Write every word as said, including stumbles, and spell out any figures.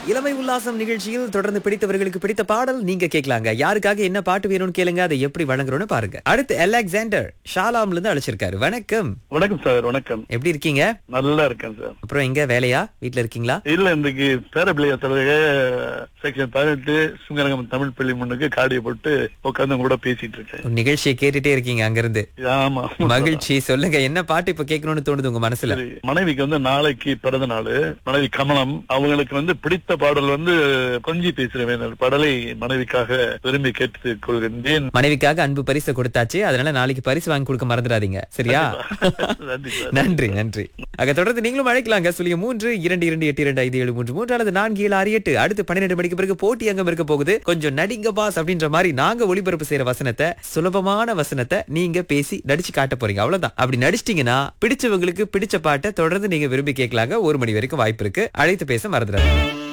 இளமை உல்லாசம் நிகழ்ச்சியில் தொடர்ந்து பிடித்தவர்களுக்கு பிடித்த பாடல் நீங்க கேட்கலாங்க. யாருக்காக என்ன பாட்டு வேணும்னு கேளுங்க, அதை எப்படி வழங்குறோம்னு பாருங்க. அடுத்து அலெக்சாண்டர் ஷாலாம்ல இருந்து அழைச்சிருக்காரு. வணக்கம். வணக்கம் சார். வணக்கம். எப்படி இருக்கீங்க? நல்லா இருக்கேன் சார். அப்புறம் எங்க வேலையா, வீட்ல இருக்கீங்களா? இல்ல, இன்றைக்கு பேரப்பிள்ளைய தலைவக செக்ஷன் பதினெட்டு சுங்கரங்கம் தமிழ் பள்ளி முன்னுக்கு காடியை போட்டு உட்காந்து கூட பேசிட்டு இருக்கேன். நிகழ்ச்சியை கேட்டுட்டே இருக்கீங்க அங்க இருந்து. ஆமா, மகிழ்ச்சி. சொல்லுங்க, என்ன பாட்டு இப்ப கேட்கணும்னு தோணுது உங்க மனசுல? சரி, மனைவிக்கு வந்து நாளைக்கு பிறந்த நாள். மனைவி கமலம், அவங்களுக்கு வந்து பிடித்த பாடல் வந்து கொஞ்சி பேசுறேன் பாடலை மனைவிக்காக விரும்பி கேட்டுக் கொள்கின்றேன். மனைவிக்காக அன்பு பரிசு கொடுத்தாச்சு, அதனால நாளைக்கு பரிசு வாங்கி கொடுக்க மறந்துடாதீங்க, சரியா? நன்றி சார். நன்றி நன்றி. அங்க தொடர்ந்து நீங்களும் அழைக்கலாங்க. சொல்லிய மூன்று இரண்டு இரண்டு எட்டு இரண்டு ஐந்து ஏழு மூன்று மூன்று அல்லது நான்கு ஏழு ஆறு எட்டு. அடுத்து பன்னிரண்டு மணிக்கு பிறகு போட்டி அங்கம் இருக்க போகுது. கொஞ்சம் நடிங்க பாஸ் அப்படின்ற மாதிரி நாங்க ஒளிபரப்பு செய்யற வசனத்தை, சுலபமான வசனத்தை நீங்க பேசி நடிச்சு காட்ட போறீங்க. அவ்வளவுதான். அப்படி நடிச்சிட்டீங்கன்னா பிடிச்சவங்களுக்கு பிடிச்ச பாட்டை தொடர்ந்து நீங்க விரும்பி கேட்கலாங்க. ஒரு மணி வரைக்கும் வாய்ப்பு இருக்கு. அழைத்து பேச மறந்துடாதீங்க.